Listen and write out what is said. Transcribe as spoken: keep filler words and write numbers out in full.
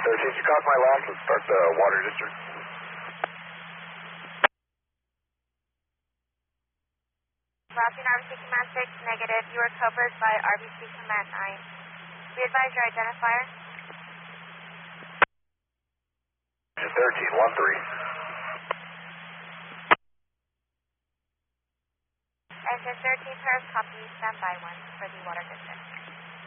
thirteen, you caught my last. Let's start the water district. Route R B C Command six, negative. You are covered by R B C Command nine. We advise your identifier. thirteen, one three. Engine thirteen, Paris, copy. Stand by one for the water district.